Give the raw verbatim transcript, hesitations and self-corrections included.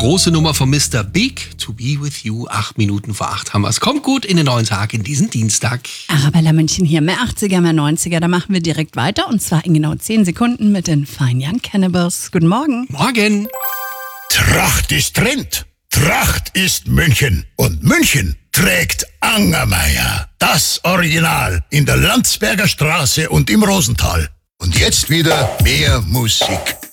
Große Nummer von Mister Big, To Be With You. Acht Minuten vor acht haben wir es. Kommt gut in den neuen Tag, in diesen Dienstag. Arabella München hier, mehr achtziger, mehr neunziger. Da machen wir direkt weiter und zwar in genau zehn Sekunden mit den Fine Young Cannibals. Guten Morgen. Morgen. Tracht ist Trend, Tracht ist München und München trägt Angermeier. Das Original in der Landsberger Straße und im Rosental. Und jetzt wieder mehr Musik.